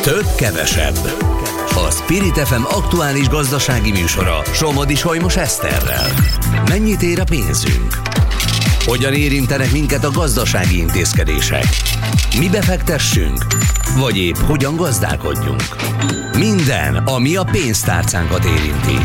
Több kevesebb. A Spirit FM aktuális gazdasági műsora Somodi Solymos Eszterrel. Mennyit ér a pénzünk? Hogyan érintenek minket a gazdasági intézkedések? Mibe fektessünk? Vagy épp hogyan gazdálkodjunk? Minden, ami a pénztárcánkat érinti.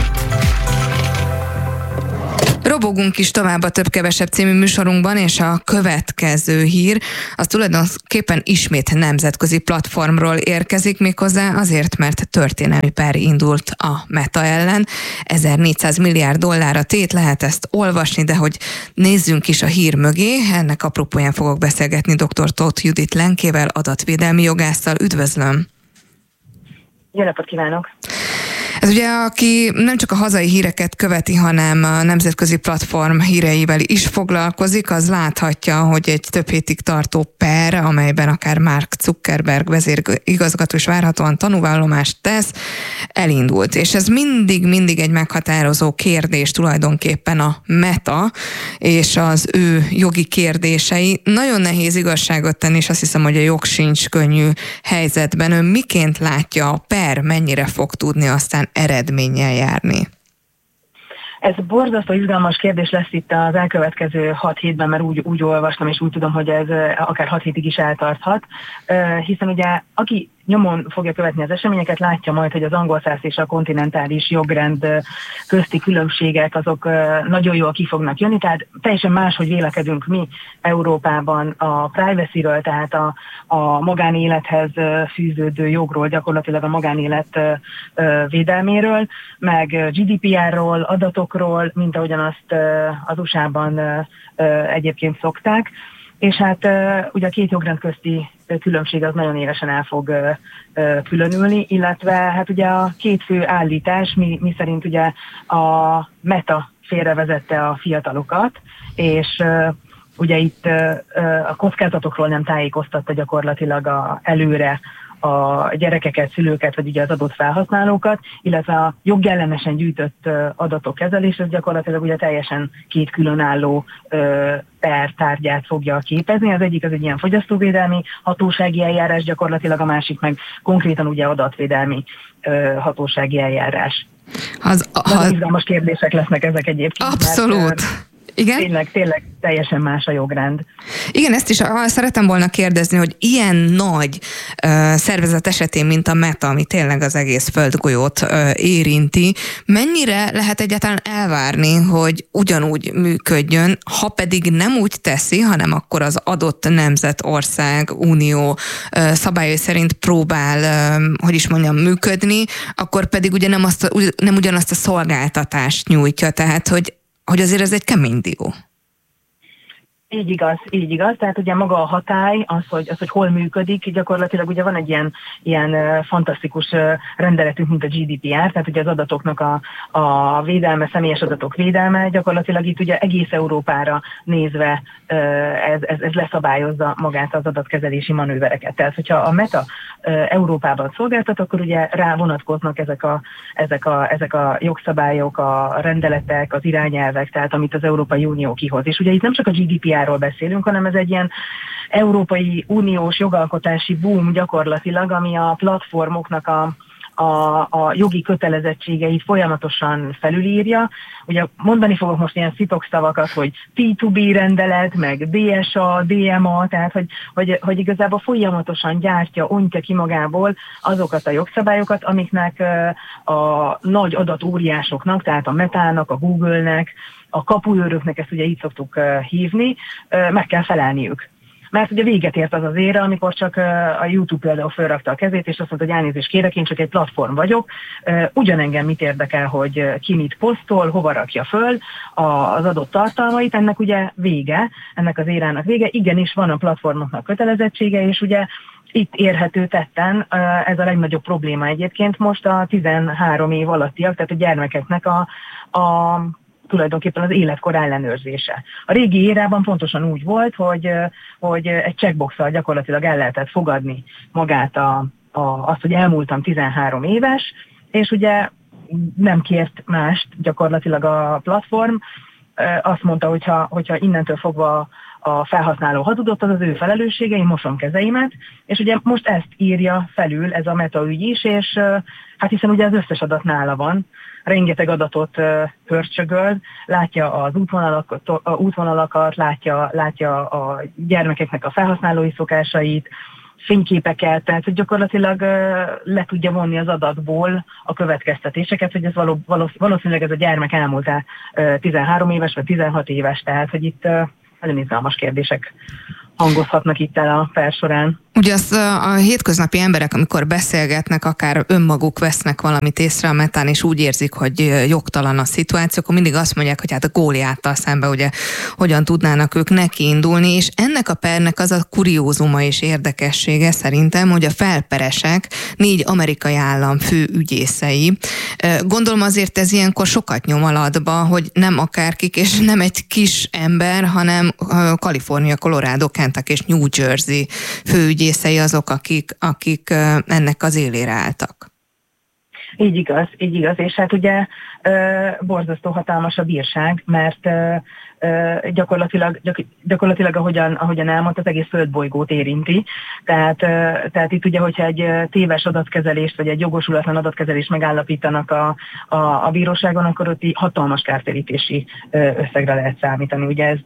Robogunk is tovább a Több-kevesebb című műsorunkban, és a következő hír az tulajdonképpen ismét nemzetközi platformról érkezik, méghozzá azért, mert történelmi per indult a Meta ellen. 1400 milliárd dollár a tét, lehet ezt olvasni, de hogy nézzünk is a hír mögé, ennek apropóján fogok beszélgetni dr. Tóth Judit Lenkével, adatvédelmi jogásszal. Üdvözlöm! Jó napot kívánok! Ez ugye, aki nem csak a hazai híreket követi, hanem a nemzetközi platform híreivel is foglalkozik, az láthatja, hogy egy több hétig tartó per, amelyben akár Mark Zuckerberg vezérigazgató is várhatóan tanúvallomást tesz, elindult. És ez mindig egy meghatározó kérdés tulajdonképpen a Meta és az ő jogi kérdései. Nagyon nehéz igazságot tenni, és azt hiszem, hogy a jog sincs könnyű helyzetben. Ön miként látja, a per mennyire fog tudni aztán eredménnyel járni? Ez borzasztó izgalmas kérdés lesz itt az elkövetkező 6 hétben, mert úgy olvastam, és úgy tudom, hogy ez akár 6 hétig is eltarthat, hiszen ugye aki nyomon fogja követni az eseményeket, látja majd, hogy az angolszász és a kontinentális jogrend közti különbségek azok nagyon jól ki fognak jönni, tehát teljesen máshogy vélekedünk mi Európában a privacy-ről, tehát a magánélethez fűződő jogról, gyakorlatilag a magánélet védelméről, meg GDPR-ról, adatokról, mint ahogyan azt az USA-ban egyébként szokták. És hát ugye a két jogrend közti különbség az nagyon élesen el fog különülni, illetve hát ugye a két fő állítás, mi szerint ugye a Meta félrevezette a fiatalokat, és ugye itt a kockázatokról nem tájékoztatta gyakorlatilag előre a gyerekeket, szülőket, vagy ugye az adott felhasználókat, illetve a jogellenesen gyűjtött adatok kezelése, ez gyakorlatilag ugye teljesen két különálló per tárgyát fogja képezni. Az egyik az egy ilyen fogyasztóvédelmi hatósági eljárás, gyakorlatilag a másik meg konkrétan ugye adatvédelmi hatósági eljárás. Nagyon izgalmas kérdések lesznek ezek egyébként. Abszolút. Igen? Tényleg teljesen más a jogrend. Igen, ezt is szeretem volna kérdezni, hogy ilyen nagy szervezet esetén, mint a Meta, ami tényleg az egész földgolyót érinti, mennyire lehet egyáltalán elvárni, hogy ugyanúgy működjön, ha pedig nem úgy teszi, hanem akkor az adott nemzet, ország, unió szabályai szerint próbál, működni, akkor pedig ugye nem ugyanazt a szolgáltatást nyújtja, tehát hogy azért ez egy kemény dió. Így igaz. Tehát ugye maga a hatály, az, hogy hol működik, gyakorlatilag ugye van egy ilyen fantasztikus rendeletünk, mint a GDPR, tehát ugye az adatoknak a védelme, személyes adatok védelme, gyakorlatilag itt ugye egész Európára nézve ez leszabályozza magát az adatkezelési manővereket. Tehát, hogyha a Meta Európában szolgáltat, akkor ugye rá vonatkoznak ezek a jogszabályok, a rendeletek, az irányelvek, tehát amit az Európai Unió kihoz. És ugye itt nem csak a GDPR-ról beszélünk, hanem ez egy ilyen Európai Uniós jogalkotási boom gyakorlatilag, ami a platformoknak a jogi kötelezettségeit folyamatosan felülírja. Ugye mondani fogok most ilyen szitokszavakat, hogy P2B rendelet, meg DSA, DMA, tehát hogy igazából folyamatosan ontja ki magából azokat a jogszabályokat, amiknek a nagy adatóriásoknak, tehát a Metának, a Google-nek, a kapuőröknek, ezt ugye így szoktuk hívni, meg kell felelniük. Mert ugye véget ért az ére, amikor csak a YouTube például felrakta a kezét, és azt mondta, hogy elnézést kérek, én csak egy platform vagyok. Ugyanengem mit érdekel, hogy ki mit posztol, hova rakja föl az adott tartalmait, ennek ugye vége, ennek az érának vége. Igenis van a platformoknak kötelezettsége, és ugye itt érhető tetten ez a legnagyobb probléma egyébként most a 13 év alattiak, tehát a gyermekeknek tulajdonképpen az életkor ellenőrzése. A régi érában pontosan úgy volt, hogy egy checkboxsal gyakorlatilag el lehetett fogadni magát azt, hogy elmúltam 13 éves, és ugye nem kért mást gyakorlatilag a platform. Azt mondta, hogyha innentől fogva a felhasználó hazudott, az az ő felelőssége, én mosom kezeimet, és ugye most ezt írja felül ez a Meta ügy is, és hát hiszen ugye az összes adat nála van, rengeteg adatot pörcsögöl, látja az útvonalakat, látja a gyermekeknek a felhasználói szokásait, fényképeket, tehát hogy gyakorlatilag le tudja vonni az adatból a következtetéseket, hogy ez valószínűleg ez a gyermek elmúlt-e 13 éves vagy 16 éves, tehát hogy itt nagyon izgalmas kérdések hangozhatnak itt el a per során. Ugye azt a hétköznapi emberek, amikor beszélgetnek, akár önmaguk vesznek valamit észre a Metán, és úgy érzik, hogy jogtalan a szituáció, akkor mindig azt mondják, hogy hát a Góliáttal szemben ugye hogyan tudnának ők nekiindulni, és ennek a pernek az a kuriózuma és érdekessége szerintem, hogy a felperesek 4 amerikai állam fő ügyészei. Gondolom azért ez ilyenkor sokat nyom alatba, hogy nem akárkik, és nem egy kis ember, hanem Kalifornia, Colorado, Kentucky és New Jersey főügyészei azok, akik ennek az élére álltak. Így igaz, és hát ugye borzasztó hatalmas a bírság, mert gyakorlatilag ahogyan elmondta, az egész földbolygót érinti. Tehát itt ugye, hogyha egy téves adatkezelést, vagy egy jogosulatlan adatkezelést megállapítanak a bíróságon, akkor ott hatalmas kártérítési összegre lehet számítani. Ugye ez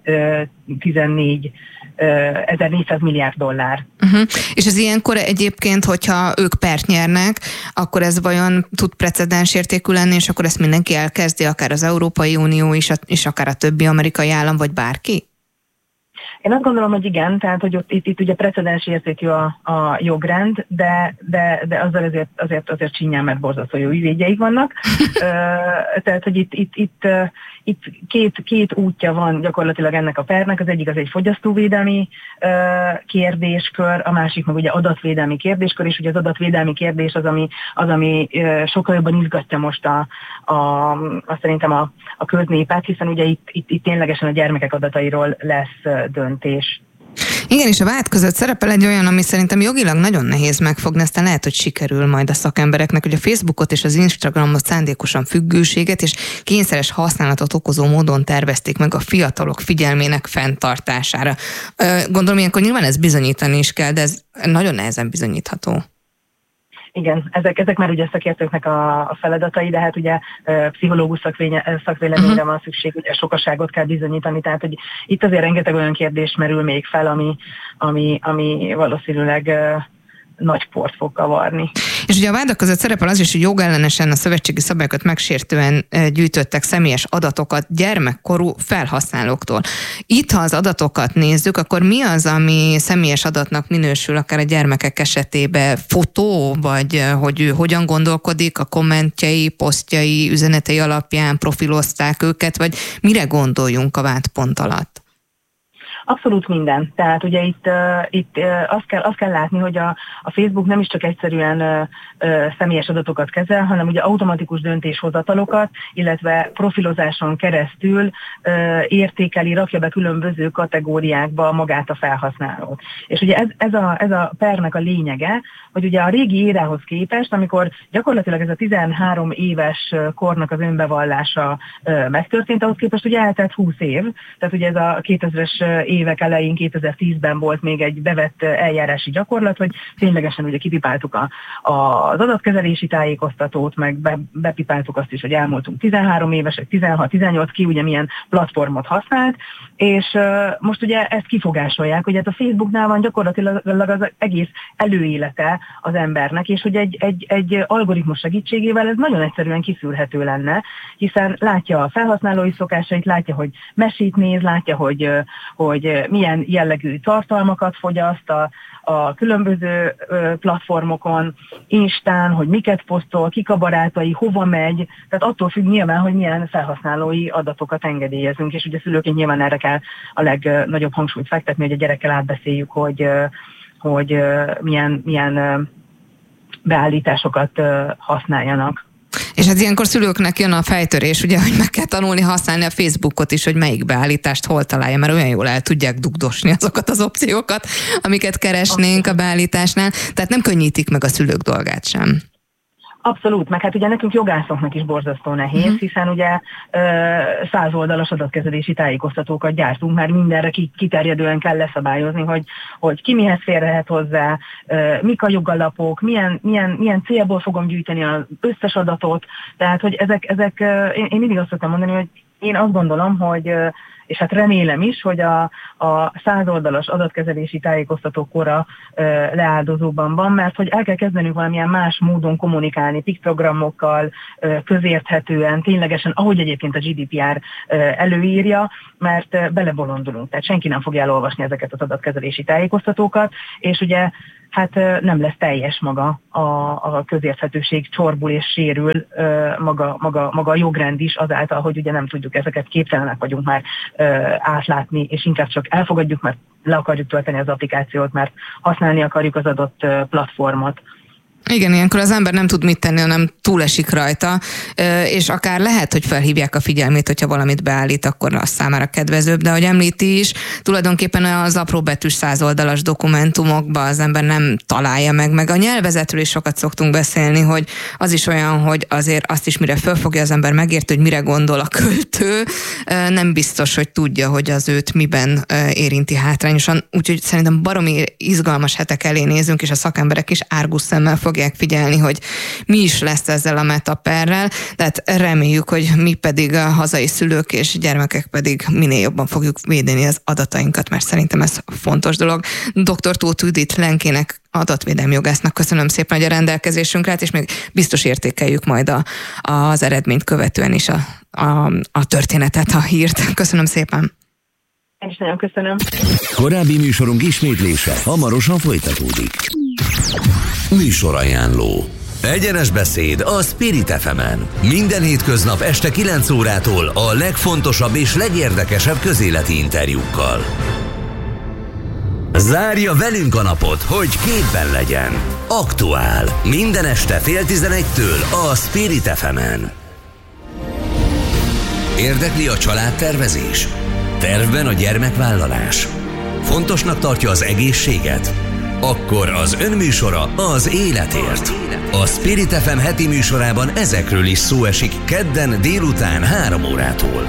1400 milliárd dollár. És ez ilyenkor egyébként, hogyha ők pert nyernek, akkor ez vajon tud precedens értékű lenni, és akkor ezt mindenki elkezdi, akár az Európai Unió is, és akár a többi amerikai állam, vagy bárki? Én azt gondolom, hogy igen, tehát hogy itt ugye precedens értékű a jogrend, de azzal azért csinyán, mert borzasztó jó ügyvédjeik vannak. Tehát, hogy itt két útja van gyakorlatilag ennek a pernek, az egyik az egy fogyasztóvédelmi kérdéskör, a másik meg ugye adatvédelmi kérdéskör, és ugye az adatvédelmi kérdés az, ami sokkal jobban izgatja most szerintem a köznépet, hiszen ugye itt ténylegesen a gyermekek adatairól lesz döntés. Igen, és a vád között szerepel egy olyan, ami szerintem jogilag nagyon nehéz megfogni, aztán lehet, hogy sikerül majd a szakembereknek, hogy a Facebookot és az Instagramot szándékosan függőséget és kényszeres használatot okozó módon tervezték meg a fiatalok figyelmének fenntartására. Gondolom, ilyenkor nyilván ezt bizonyítani is kell, de ez nagyon nehezen bizonyítható. Igen, ezek már ugye szakértőknek a feladatai, de hát ugye pszichológus szakvéleményre van szükség, ugye sokaságot kell bizonyítani, tehát hogy itt azért rengeteg olyan kérdés merül még fel, ami valószínűleg nagy port fog kavarni. És ugye a vádak között szerepel az is, hogy jogellenesen a szövetségi szabályokat megsértően gyűjtöttek személyes adatokat gyermekkorú felhasználóktól. Itt, ha az adatokat nézzük, akkor mi az, ami személyes adatnak minősül, akár a gyermekek esetében? Fotó, vagy hogy ő hogyan gondolkodik, a kommentjei, posztjai, üzenetei alapján profilozták őket, vagy mire gondoljunk a vádpont alatt? Abszolút minden. Tehát ugye itt azt kell látni, hogy a Facebook nem is csak egyszerűen személyes adatokat kezel, hanem ugye automatikus döntéshozatalokat, illetve profilozáson keresztül értékeli, rakja be különböző kategóriákba magát a felhasználót. És ugye ez a pernek a lényege, hogy ugye a régi érához képest, amikor gyakorlatilag ez a 13 éves kornak az önbevallása megtörtént, ahhoz képest ugye eltelt 20 év, tehát ugye ez a 2000-es évek elején, 2010-ben volt még egy bevett eljárási gyakorlat, hogy ténylegesen ugye kipipáltuk az adatkezelési tájékoztatót, meg bepipáltuk azt is, hogy elmúltunk 13 évesek, 16-18, ki ugye milyen platformot használt, és most ugye ezt kifogásolják, hogy hát a Facebooknál van gyakorlatilag az egész előélete az embernek, és hogy egy algoritmus segítségével ez nagyon egyszerűen kiszűrhető lenne, hiszen látja a felhasználói szokásait, látja, hogy mesét néz, látja, hogy milyen jellegű tartalmakat fogyaszt a különböző platformokon, Instán, hogy miket posztol, kik a barátai, hova megy, tehát attól függ nyilván, hogy milyen felhasználói adatokat engedélyezünk, és ugye szülőként nyilván erre kell a legnagyobb hangsúlyt fektetni, hogy a gyerekkel átbeszéljük, hogy milyen beállításokat használjanak. És hát ilyenkor szülőknek jön a fejtörés, ugye, hogy meg kell tanulni használni a Facebookot is, hogy melyik beállítást hol találja, mert olyan jól el tudják dugdosni azokat az opciókat, amiket keresnénk a beállításnál. Tehát nem könnyítik meg a szülők dolgát sem. Abszolút, meg hát ugye nekünk jogászoknak is borzasztó nehéz, hiszen ugye 100 oldalas adatkezelési tájékoztatókat gyártunk, már mindenre kiterjedően kell leszabályozni, hogy ki mihez férhet hozzá, mik a jogalapok, milyen célból fogom gyűjteni az összes adatot, tehát hogy ezek én mindig azt szoktam mondani, hogy én azt gondolom, hogy és hát remélem is, hogy a 100 oldalas adatkezelési tájékoztatókora leáldozóban van, mert hogy el kell kezdenünk valamilyen más módon kommunikálni, piktogramokkal, közérthetően, ténylegesen, ahogy egyébként a GDPR előírja, mert belebolondulunk, tehát senki nem fogja elolvasni ezeket az adatkezelési tájékoztatókat, és ugye hát nem lesz teljes maga a közérthetőség, csorbul és sérül maga a jogrend is azáltal, hogy ugye nem tudjuk ezeket, képtelenek vagyunk már átlátni, és inkább csak elfogadjuk, mert le akarjuk tölteni az applikációt, mert használni akarjuk az adott platformot. Igen, ilyenkor az ember nem tud mit tenni, hanem túlesik rajta, és akár lehet, hogy felhívják a figyelmét, hogyha valamit beállít, akkor az számára kedvezőbb, de ahogy említi is, tulajdonképpen az apróbetűs 100 oldalas dokumentumokba az ember nem találja meg a nyelvezetről is sokat szoktunk beszélni, hogy az is olyan, hogy azért azt is mire fölfogja az ember, megérti, hogy mire gondol a költő, nem biztos, hogy tudja, hogy az őt miben érinti hátrányosan, úgyhogy szerintem baromi izgalmas hetek elé nézünk, és a szakemberek is árgus szemmel fogják figyelni, hogy mi is lesz ezzel a metaperrel, tehát reméljük, hogy mi pedig a hazai szülők és gyermekek pedig minél jobban fogjuk védeni az adatainkat, mert szerintem ez fontos dolog. Dr. Tóth Judit Lenkének, adatvédelmi jogásznak köszönöm szépen, hogy a rendelkezésünkre állt, és még biztos értékeljük majd az eredményt követően is a történetet, a hírt. Köszönöm szépen. Én is nagyon köszönöm. Korábbi műsorunk ismétlése hamarosan folytatódik. Műsorajánló. Egyenes beszéd a Spirit FM-en. Minden hétköznap este 9 órától a legfontosabb és legérdekesebb közéleti interjúkkal. Zárja velünk a napot, hogy képben legyen. Aktuál. Minden este 10:30-től a Spirit FM-en. Érdekli a családtervezés? Tervben a gyermekvállalás? Fontosnak tartja az egészséget? Akkor az önműsora az életért. A Spirit FM heti műsorában ezekről is szó esik kedden délután 3 órától.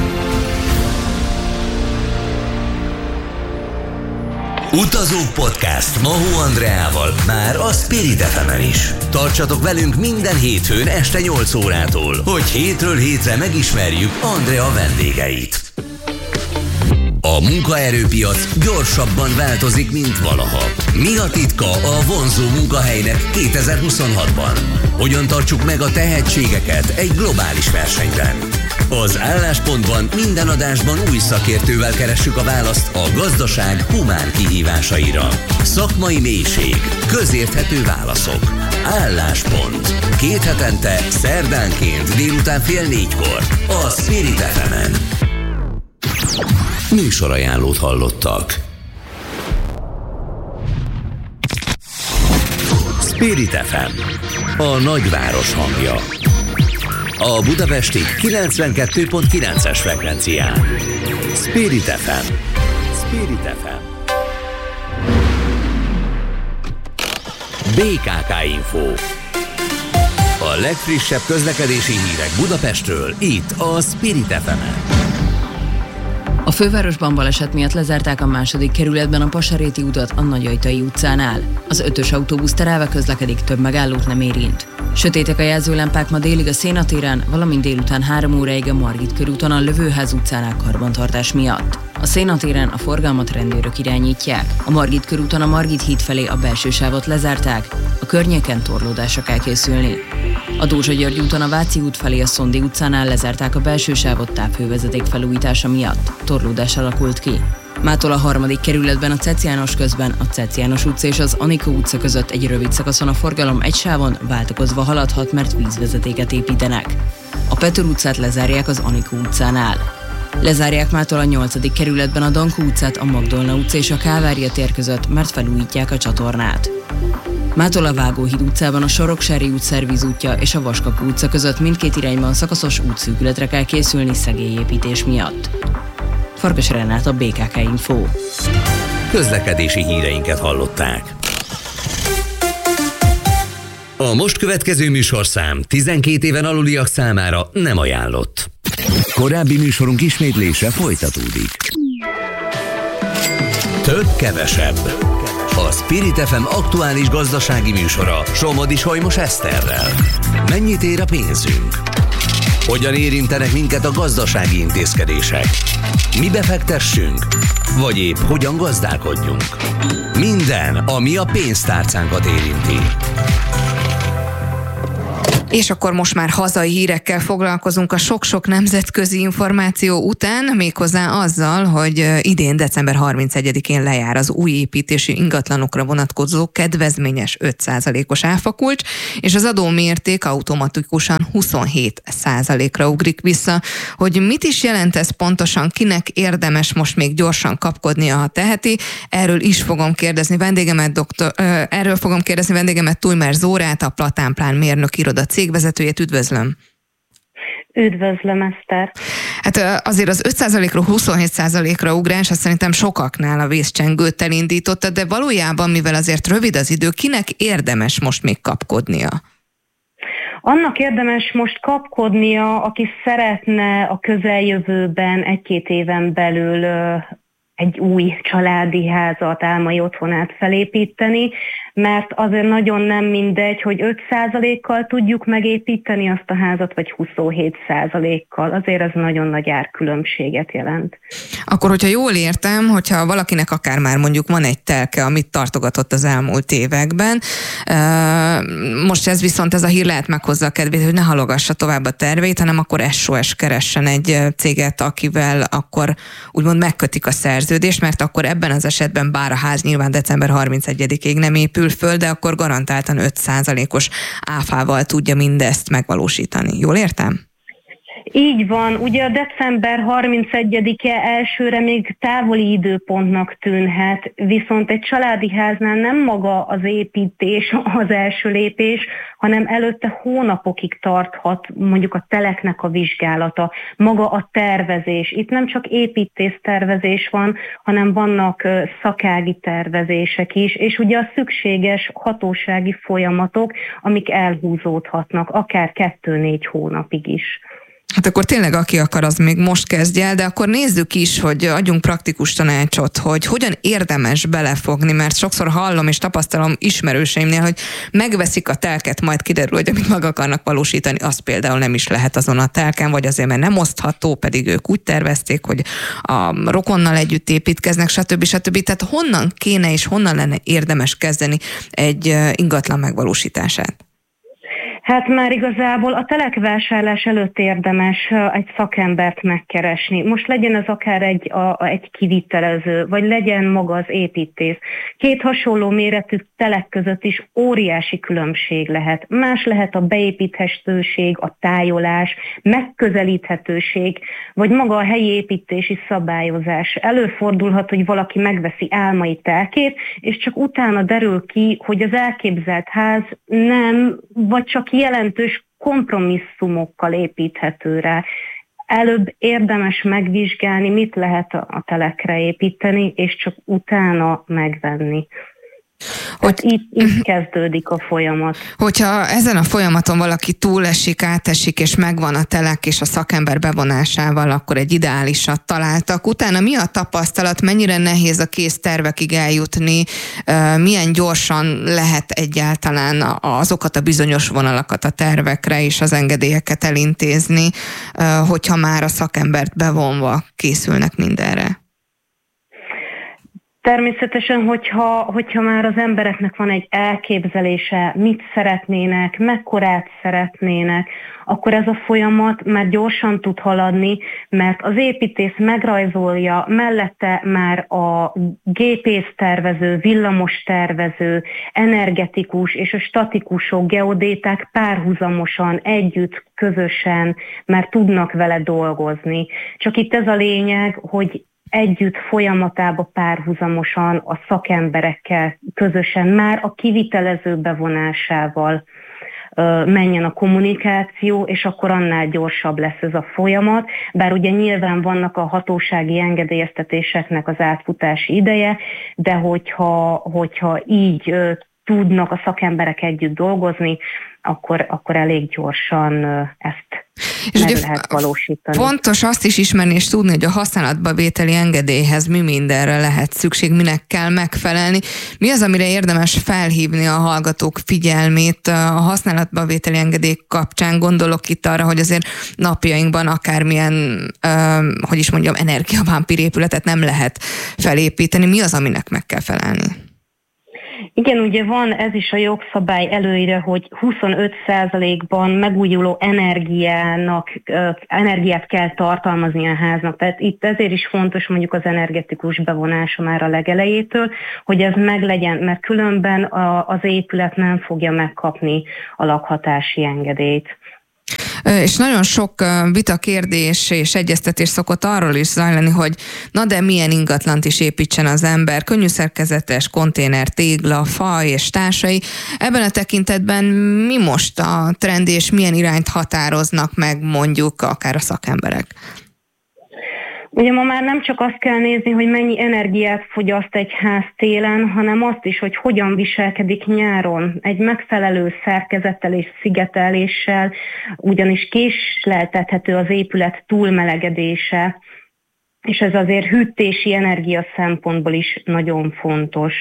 Utazók Podcast Mahó Andreával már a Spirit FM-en is. Tartsatok velünk minden hétfőn este 8 órától, hogy hétről hétre megismerjük Andrea vendégeit. A munkaerőpiac gyorsabban változik, mint valaha. Mi a titka a vonzó munkahelynek 2026-ban? Hogyan tartsuk meg a tehetségeket egy globális versenyben? Az Álláspontban minden adásban új szakértővel keressük a választ a gazdaság humán kihívásaira. Szakmai mélység, közérthető válaszok. Álláspont. 2 hetente, szerdánként délután 3:30 a Spirit FM-en. Műsorajánlót hallottak. Spirit FM, a nagyváros hangja. A budapesti 92.9-es frekvencián. Spirit FM. Spirit FM. BKK Info. A legfrissebb közlekedési hírek Budapestről, itt a Spirit FM-en. A fővárosban baleset miatt lezárták a 2. kerületben a Passaréti utat a Nagyajtai utcánál. Az 5-ös autóbusz terelve közlekedik, több megállót nem érint. Sötétek a jelzőlámpák ma délig a Széna téren, valamint délután 3 óráig a Margit körúton a Lövőház utcánál karbantartás miatt. A Széna téren a forgalmat rendőrök irányítják. A Margit körúton a Margit híd felé a belső sávot lezárták, a környéken torlódásra kell készülni. A Dózsa-György úton a Váci út felé a Szondi utcánál lezárták a belső sávot távhővezeték felújítása miatt. Torlódás alakult ki. Mától a 3. kerületben a Cec János közben a Cec János utca és az Anikó utca között egy rövid szakaszon a forgalom egy sávon váltakozva haladhat, mert vízvezetéket építenek. A Petőr utcát lezárják az Anikó utcánál. Lezárják mától a 8. kerületben a Dankó utcát, a Magdolna utca és a Kávária tér között, mert felújítják a csatornát. Mától a Vágóhíd utcában a Soroksári út szervízútja és a Vaskapu utca között mindkét irányban szakaszos útszűkületre kell készülni szegélyépítés miatt. Farkas Renát, a BKK Info. Közlekedési híreinket hallották. A most következő műsorszám 12 éven aluliak számára nem ajánlott. Korábbi műsorunk ismétlése folytatódik. Több-kevesebb. A Spirit FM aktuális gazdasági műsora Somodi Solymos Eszterrel. Mennyit ér a pénzünk? Hogyan érintenek minket a gazdasági intézkedések? Mi befektessünk? Vagy épp hogyan gazdálkodjunk? Minden, ami a pénztárcánkat érinti. És akkor most már hazai hírekkel foglalkozunk a sok-sok nemzetközi információ után, méghozzá azzal, hogy idén december 31-én lejár az új építési ingatlanokra vonatkozó kedvezményes 5%-os áfakulcs, és az adómérték automatikusan 27%-ra ugrik vissza. Hogy mit is jelent ez pontosan, kinek érdemes most még gyorsan kapkodnia, ha teheti, erről fogom kérdezni vendégemet Tujmer Zórát, a Platánplán mérnök iroda cégvezetőjét. Üdvözlöm! Üdvözlöm, Eszter! Hát azért az 5%-ról 27%-ra ugrás, azt szerintem sokaknál a vészcsengőt elindította, de valójában, mivel azért rövid az idő, kinek érdemes most még kapkodnia? Annak érdemes most kapkodnia, aki szeretne a közeljövőben 1-2 éven belül egy új családi házat, álmai otthonát felépíteni, mert azért nagyon nem mindegy, hogy 5%-kal tudjuk megépíteni azt a házat, vagy 27%-kal. Azért ez nagyon nagy árkülönbséget jelent. Akkor, hogyha jól értem, hogyha valakinek akár már mondjuk van egy telke, amit tartogatott az elmúlt években, most ez a hír lehet meghozza a kedvét, hogy ne halogassa tovább a tervét, hanem akkor SOS keressen egy céget, akivel akkor úgymond megkötik a szerződést, mert akkor ebben az esetben, bár a ház nyilván december 31-ig nem épül föl, de akkor garantáltan 5%-os áfával tudja mindezt megvalósítani. Jól értem? Így van, ugye a december 31-e elsőre még távoli időpontnak tűnhet, viszont egy családi háznál nem maga az építés az első lépés, hanem előtte hónapokig tarthat mondjuk a teleknek a vizsgálata, maga a tervezés. Itt nem csak építésztervezés van, hanem vannak szakági tervezések is, és ugye a szükséges hatósági folyamatok, amik elhúzódhatnak, akár 2-4 hónapig is. Hát akkor tényleg aki akar, az még most kezdje el, de akkor nézzük is, hogy adjunk praktikus tanácsot, hogy hogyan érdemes belefogni, mert sokszor hallom és tapasztalom ismerőseimnél, hogy megveszik a telket, majd kiderül, hogy amit meg akarnak valósítani, az például nem is lehet azon a telken, vagy azért, mert nem osztható, pedig ők úgy tervezték, hogy a rokonnal együtt építkeznek, stb. Tehát honnan kéne és honnan lenne érdemes kezdeni egy ingatlan megvalósítását? Hát már igazából a telekvásárlás előtt érdemes egy szakembert megkeresni. Most legyen ez akár egy kivitelező, vagy legyen maga az építész. 2 hasonló méretű telek között is óriási különbség lehet. Más lehet a beépíthetőség, a tájolás, megközelíthetőség, vagy maga a helyi építési szabályozás. Előfordulhat, hogy valaki megveszi álmai telkét, és csak utána derül ki, hogy az elképzelt ház nem, vagy csak jelentős kompromisszumokkal építhető rá. Előbb érdemes megvizsgálni, mit lehet a telekre építeni, és csak utána megvenni. Itt kezdődik a folyamat. Hogyha ezen a folyamaton valaki túlesik, átesik, és megvan a telek és a szakember bevonásával, akkor egy ideálisat találtak. Utána mi a tapasztalat, mennyire nehéz a kész tervekig eljutni, milyen gyorsan lehet egyáltalán azokat a bizonyos vonalakat a tervekre és az engedélyeket elintézni, hogyha már a szakembert bevonva készülnek mindenre? Természetesen, hogyha már az embereknek van egy elképzelése, mit szeretnének, mekkorát szeretnének, akkor ez a folyamat már gyorsan tud haladni, mert az építész megrajzolja, mellette már a gépésztervező, villamostervező, energetikus és a statikusok, geodéták párhuzamosan, együtt, közösen már tudnak vele dolgozni. Csak itt ez a lényeg, hogy együtt folyamatába párhuzamosan a szakemberekkel közösen már a kivitelező bevonásával menjen a kommunikáció, és akkor annál gyorsabb lesz ez a folyamat. Bár ugye nyilván vannak a hatósági engedélyeztetéseknek az átfutási ideje, de hogyha így tudnak a szakemberek együtt dolgozni, akkor elég gyorsan ezt és meg lehet valósítani. Fontos azt is ismerni és tudni, hogy a használatba vételi engedélyhez mi mindenre lehet szükség, minek kell megfelelni. Mi az, amire érdemes felhívni a hallgatók figyelmét a használatba vételi engedély kapcsán? Gondolok itt arra, hogy azért napjainkban akármilyen, energiavámpír épületet nem lehet felépíteni. Mi az, aminek meg kell felelni? Igen, ugye van ez is a jogszabály előírja, hogy 25%-ban megújuló energiát kell tartalmazni a háznak. Tehát itt ezért is fontos mondjuk az energetikus bevonása már a legelejétől, hogy ez meglegyen, mert különben az épület nem fogja megkapni a lakhatási engedélyt. És nagyon sok vita, kérdés és egyeztetés szokott arról is zajlani, hogy na de milyen ingatlant is építsen az ember, könnyű szerkezetes, konténer, tégla, fa és társai. Ebben a tekintetben mi most a trend és milyen irányt határoznak meg mondjuk akár a szakemberek? Ugye ma már nem csak azt kell nézni, hogy mennyi energiát fogyaszt egy ház télen, hanem azt is, hogy hogyan viselkedik nyáron. Egy megfelelő szerkezettel és szigeteléssel, ugyanis késleltethető az épület túlmelegedése, és ez azért hűtési energia szempontból is nagyon fontos.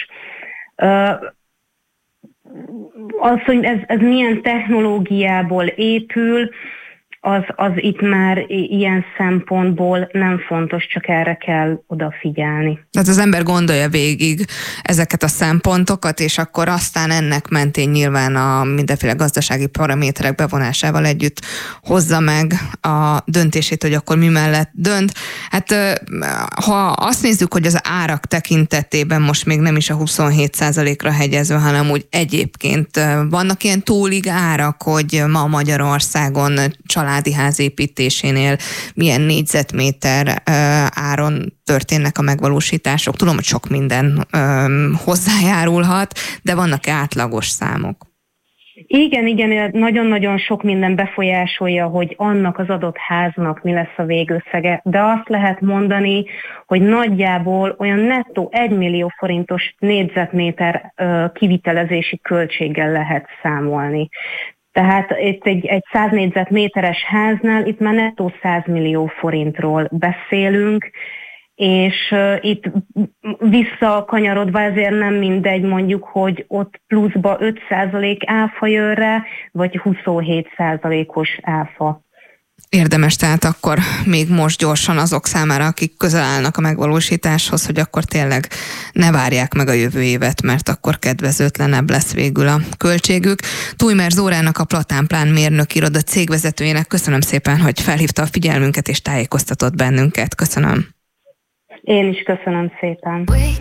Az, hogy ez milyen technológiából épül, az itt már ilyen szempontból nem fontos, csak erre kell odafigyelni. Tehát az ember gondolja végig ezeket a szempontokat, és akkor aztán ennek mentén nyilván a mindenféle gazdasági paraméterek bevonásával együtt hozza meg a döntését, hogy akkor mi mellett dönt. Hát ha azt nézzük, hogy az árak tekintetében most még nem is a 27%-ra hegyezve, hanem úgy egyébként vannak ilyen túlig árak, hogy ma Magyarországon családi ház építésénél milyen négyzetméter áron történnek a megvalósítások. Tudom, hogy sok minden hozzájárulhat, de vannak-e átlagos számok? Igen, nagyon-nagyon sok minden befolyásolja, hogy annak az adott háznak mi lesz a végösszege, de azt lehet mondani, hogy nagyjából olyan nettó 1 millió forintos négyzetméter kivitelezési költséggel lehet számolni. Tehát itt egy 100 négyzetméteres háznál itt már nettó 100 millió forintról beszélünk, és itt visszakanyarodva ezért nem mindegy mondjuk, hogy ott pluszba 5% áfa jön rá, vagy 27%-os áfa. Érdemes tehát akkor még most gyorsan azok számára, akik közel állnak a megvalósításhoz, hogy akkor tényleg ne várják meg a jövő évet, mert akkor kedvezőtlenebb lesz végül a költségük. Tujmer Zórának, a Platánplán mérnök iroda cégvezetőjének köszönöm szépen, hogy felhívta a figyelmünket és tájékoztatott bennünket. Köszönöm. Én is köszönöm szépen.